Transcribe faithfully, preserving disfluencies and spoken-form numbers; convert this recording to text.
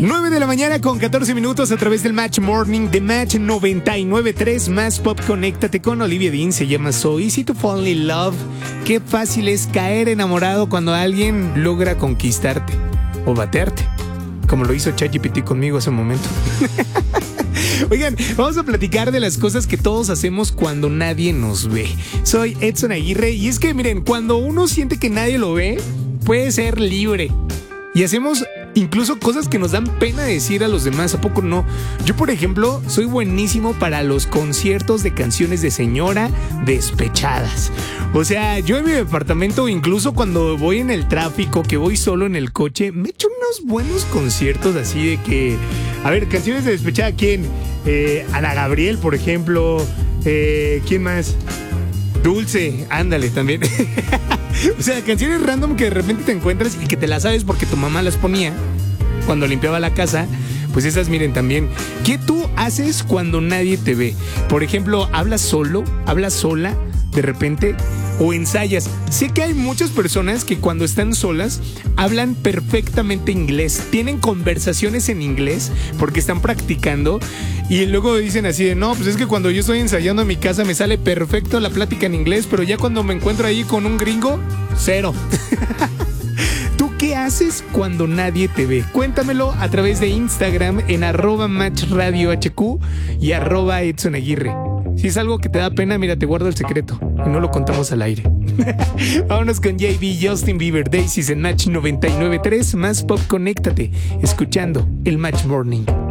nueve de la mañana con catorce minutos a través del Match Morning de Match noventa y nueve punto tres. Más Pop, conéctate con Olivia Dean. Se llama So Easy to Fall in Love. Qué fácil es caer enamorado cuando alguien logra conquistarte o batearte, como lo hizo ChatGPT conmigo hace un momento. Oigan, vamos a platicar de las cosas que todos hacemos cuando nadie nos ve. Soy Edson Aguirre y es que miren, cuando uno siente que nadie lo ve, puede ser libre. Y hacemos incluso cosas que nos dan pena decir a los demás, ¿a poco no? Yo, por ejemplo, soy buenísimo para los conciertos de canciones de señora despechadas. O sea, yo en mi departamento, incluso cuando voy en el tráfico, que voy solo en el coche, me echo unos buenos conciertos así de que... A ver, canciones de despechada, ¿quién? Eh, Ana Gabriel, por ejemplo. Eh, ¿Quién más? Dulce, ándale también. O sea, canciones random que de repente te encuentras y que te las sabes porque tu mamá las ponía cuando limpiaba la casa. Pues esas, miren, también. ¿Qué tú haces cuando nadie te ve? Por ejemplo, ¿hablas solo? ¿Hablas sola de repente? ¿O ensayas? Sé que hay muchas personas que cuando están solas hablan perfectamente inglés, tienen conversaciones en inglés porque están practicando y luego dicen así de, no, pues es que cuando yo estoy ensayando en mi casa me sale perfecto la plática en inglés, pero ya cuando me encuentro ahí con un gringo, cero. ¿Tú qué haces cuando nadie te ve? Cuéntamelo a través de Instagram en arroba matchradiohq y arroba Edson Aguirre. Si es algo que te da pena, mira, te guardo el secreto y no lo contamos al aire. Vámonos con J B, Justin Bieber, Daisies en Match noventa y nueve punto tres. Más Pop, conéctate, escuchando el Match Morning.